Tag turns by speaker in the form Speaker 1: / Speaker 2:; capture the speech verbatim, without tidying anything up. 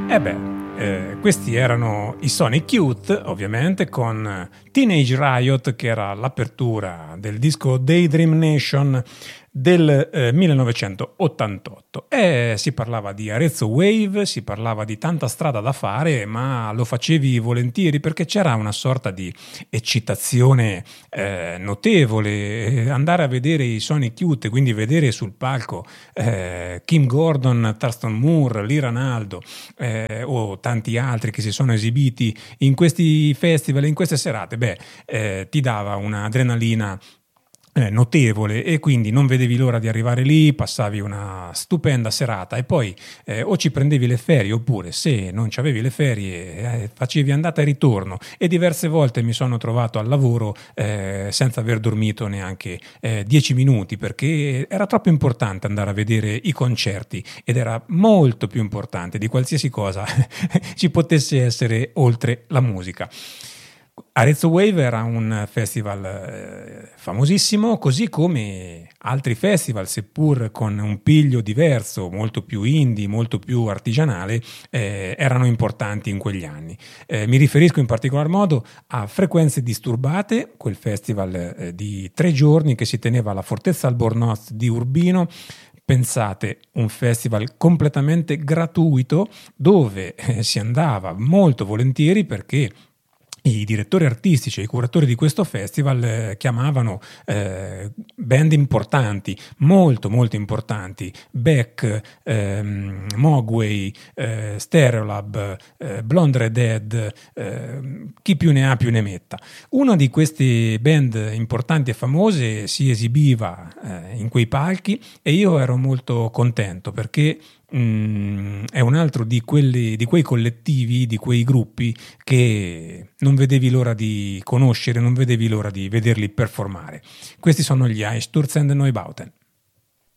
Speaker 1: Eh beh, eh, questi erano i Sonic Youth, ovviamente, con Teenage Riot, che era l'apertura del disco Daydream Nation del eh, millenovecentottantotto. E si parlava di Arezzo Wave, si parlava di tanta strada da fare, ma lo facevi volentieri perché c'era una sorta di eccitazione eh, notevole. Andare a vedere i Sonic Youth, quindi vedere sul palco eh, Kim Gordon, Thurston Moore, Lee Ranaldo eh, o tanti altri che si sono esibiti in questi festival, in queste serate, beh, eh, ti dava un'adrenalina Eh, notevole, e quindi non vedevi l'ora di arrivare lì, passavi una stupenda serata e poi eh, o ci prendevi le ferie, oppure se non ci avevi le ferie eh, facevi andata e ritorno. E diverse volte mi sono trovato al lavoro eh, senza aver dormito neanche eh, dieci minuti, perché era troppo importante andare a vedere i concerti, ed era molto più importante di qualsiasi cosa ci potesse essere oltre la musica. Arezzo Wave era un festival eh, famosissimo, così come altri festival, seppur con un piglio diverso, molto più indie, molto più artigianale, eh, erano importanti in quegli anni. Eh, mi riferisco in particolar modo a Frequenze Disturbate, quel festival eh, di tre giorni che si teneva alla Fortezza Albornoz di Urbino. Pensate, un festival completamente gratuito dove eh, si andava molto volentieri, perché i direttori artistici e i curatori di questo festival eh, chiamavano eh, band importanti, molto molto importanti: Beck, ehm, Mogwai, eh, Stereolab, eh, Blonde Redhead, eh, chi più ne ha più ne metta. Una di queste band importanti e famose si esibiva eh, in quei palchi, e io ero molto contento perché Mm, è un altro di quelli, di quei collettivi, di quei gruppi che non vedevi l'ora di conoscere, non vedevi l'ora di vederli performare. Questi sono gli Einsturz und Neubauten.